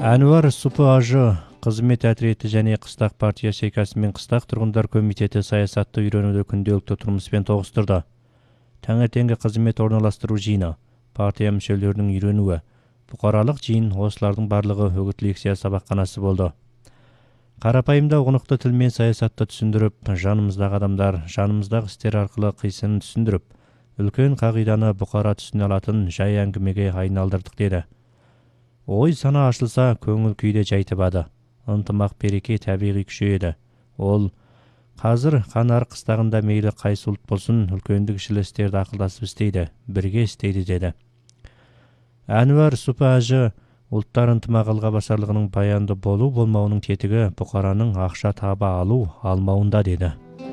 Әнуар СУПАЖы қызмет әтіреті және қыстақ партия шекасы мен қыстақ тұрғындар комитеті саясатты үйренуді күнделікті тұрмыспен тоғыстырды. Таңертеңгі қызмет орналастыру жиыны, партия мүшелерінің үйренуі, бұқаралық жиын осылардың барлығы үгіт лекция сабақханасы болды. Қарапайымда ұғынықты тілмен саясатты түсіндіріп, жанымыздағы адамдар, жанымыздағы істер арқылы қисынын түсіндіріп, үлкен қағиданы бұқара түсіне алатын жай әңгімеге айналдырдық деді. Ой сана ашылса, көңіл күйде жай табады. Ынтымақ береке табиғи күшейеді. Ол қазір қанар қыстағында мейлі қайсы ұлт болсын, үлкендік кішілі істерді ақылдасып істейді, бірге істейді деді. Әнуар СУПАЖы ұлттар ынтымақ алға басарлығының баянды болу болмауының тетігі бұқараның ақша таба алу алмауында деді.